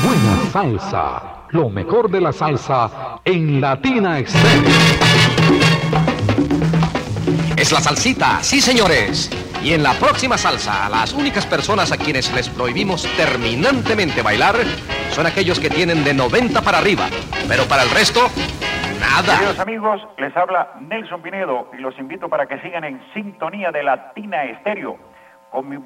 buena salsa, lo mejor de la salsa en Latina Estéreo. Es la salsita, sí señores. Y en la próxima salsa, las únicas personas a quienes les prohibimos terminantemente bailar son aquellos que tienen de 90 para arriba. Pero para el resto, nada. Queridos amigos, les habla Nelson Pinedo y los invito para que sigan en sintonía de Latina Estéreo con mi